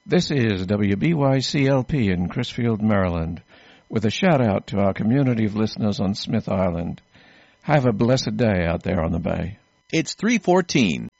This is WBYCLP in Crisfield, Maryland, with a shout-out to our community of listeners on Smith Island. Have a blessed day out there on the bay. It's 3:14.